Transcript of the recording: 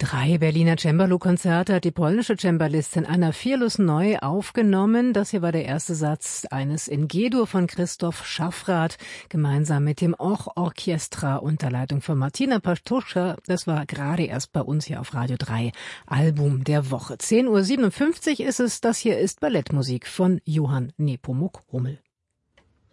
3 Berliner Cembalo-Konzerte hat die polnische Cembalistin Anna Firlus neu aufgenommen. Das hier war der erste Satz eines in G-Dur von Christoph Schaffrath, gemeinsam mit dem Och-Orchestra unter Leitung von Martina Pastuschka. Das war gerade erst bei uns hier auf Radio 3 Album der Woche. 10:57 Uhr ist es. Das hier ist Ballettmusik von Johann Nepomuk Hummel.